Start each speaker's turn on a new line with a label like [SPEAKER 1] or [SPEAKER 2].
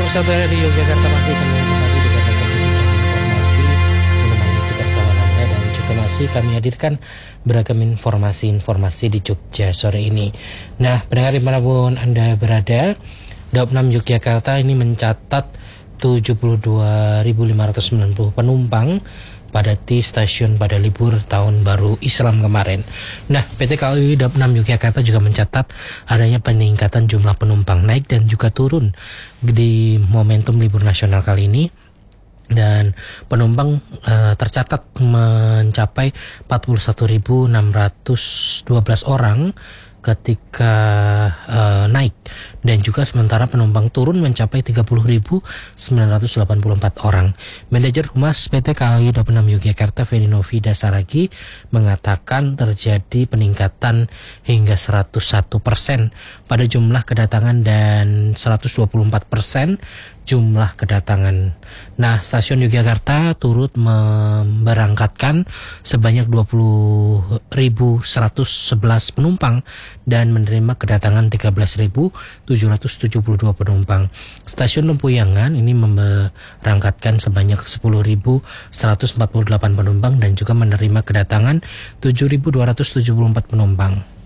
[SPEAKER 1] Pemirsa dari Yogyakarta masih kami kembali dengan berbagai sebuah informasi menemani kebersamaan Anda, dan juga masih kami hadirkan beragam informasi di Jogja sore ini. Nah, pendengar dimanapun Anda berada, Daup 6 Yogyakarta ini mencatat 72.590 penumpang padati stasiun pada libur tahun baru Islam kemarin. Nah, PT KAI Daup 6 Yogyakarta juga mencatat adanya peningkatan jumlah penumpang naik dan juga turun di momentum libur nasional kali ini. Dan penumpang tercatat mencapai 41.612 orang ketika naik, dan juga sementara penumpang turun mencapai 30.984 orang. Manajer Humas PT KAI Daup 6 Yogyakarta Ferinovi Dasaragi mengatakan terjadi peningkatan hingga 101% pada jumlah kedatangan dan 124% jumlah kedatangan. Nah, stasiun Yogyakarta turut memberangkatkan sebanyak 20.111 penumpang dan menerima kedatangan 13.772 penumpang. Stasiun Lempuyangan ini memberangkatkan sebanyak 10.148 penumpang dan juga menerima kedatangan 7.274 penumpang.